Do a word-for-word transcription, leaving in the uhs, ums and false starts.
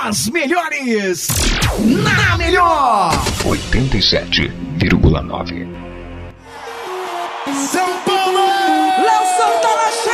As melhores na melhor oitenta e sete vírgula nove. São Paulo.